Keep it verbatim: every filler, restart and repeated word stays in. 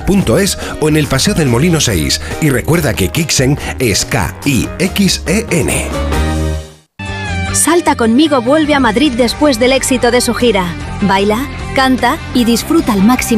punto es o en el Paseo del Molino seis. Y recuerda que Kixen es K I X E N. Salta conmigo vuelve a Madrid después del éxito de su gira. Baila, canta y disfruta al máximo